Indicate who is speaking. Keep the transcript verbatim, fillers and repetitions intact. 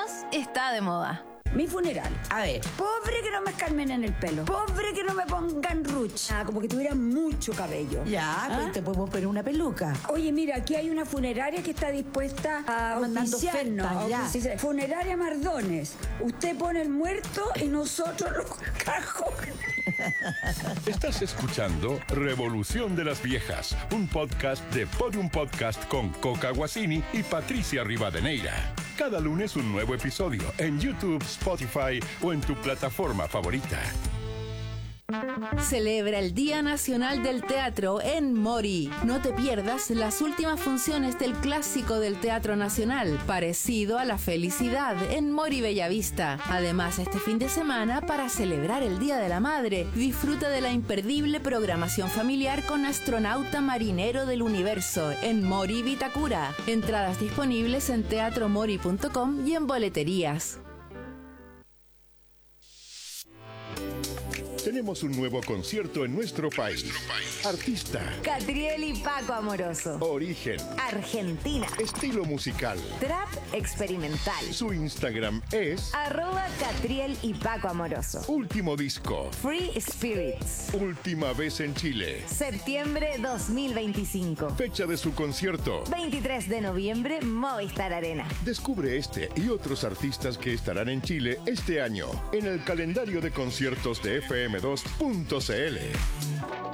Speaker 1: años está de moda.
Speaker 2: Mi funeral. A ver, pobre que no me escarmen en el pelo. Pobre que no me pongan ruch. Ah, como que tuviera mucho cabello.
Speaker 3: Ya,
Speaker 2: ¿Ah?
Speaker 3: pues te podemos poner una peluca.
Speaker 2: Oye, mira, aquí hay una funeraria que está dispuesta a
Speaker 3: Mandando
Speaker 2: oficiarnos.
Speaker 3: ofertas, ya.
Speaker 2: Dice, Funeraria Mardones. Usted pone el muerto y nosotros los cajones.
Speaker 4: Estás escuchando Revolución de las Viejas, un podcast de Podium Podcast con Coca Guasini y Patricia Rivadeneira. Cada lunes un nuevo episodio en YouTube, Spotify o en tu plataforma favorita.
Speaker 1: Celebra el Día Nacional del Teatro en Mori. No te pierdas las últimas funciones del clásico del Teatro Nacional, Parecido a la Felicidad, en Mori Bellavista. Además, este fin de semana, para celebrar el Día de la Madre, disfruta de la imperdible programación familiar con Astronauta Marinero del Universo, en Mori Vitacura. Entradas disponibles en teatro mori punto com y en boleterías.
Speaker 4: Tenemos un nuevo concierto en nuestro país. Artista,
Speaker 5: Catriel y Paco Amoroso.
Speaker 4: origen,
Speaker 5: Argentina.
Speaker 4: estilo musical.
Speaker 5: Trap experimental.
Speaker 4: Su Instagram es
Speaker 5: Arroba Catriel y Paco Amoroso.
Speaker 4: Último Disco.
Speaker 5: Free Spirits.
Speaker 4: Última vez en Chile.
Speaker 5: Septiembre dos mil veinticinco.
Speaker 4: Fecha de su concierto.
Speaker 5: veintitrés de noviembre, Movistar Arena.
Speaker 4: Descubre este y otros artistas que estarán en Chile este año en el calendario de conciertos de F M dos punto C L.